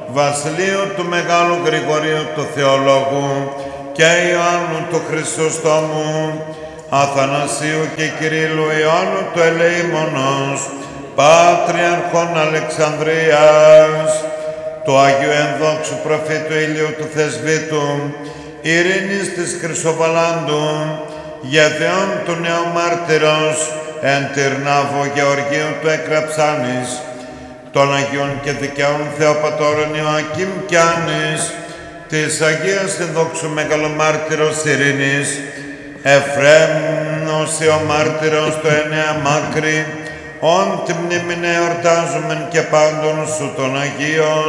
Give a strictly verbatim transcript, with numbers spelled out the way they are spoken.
Βασιλείου του Μεγάλου Γρηγορίου του Θεολόγου και Ιωάννου του Χρυσοστόμου, Αθανασίου και Κυρίλλου Ιωάννου του Ελεήμονος, Πατριαρχών Αλεξανδρίας, του Αγίου Ενδόξου Προφήτου Ηλίου του Θεσβήτου, Ειρήνης της Χρυσοβαλάντου, Γεδεών του Νεομάρτυρος, εν Τυρνάβο Γεωργίου του Εκραψάνης, των Αγίων και Δικαίων Θεοπατώρων Ιωακήμ και Άνης, της Αγίας Ενδόξου Μεγαλομάρτυρος Ειρήνης, Εφρέμνος Ιωμάρτυρος το εννέα Μάκρη, όν τη μνήμην εορτάζομεν και πάντων σου των Αγίων,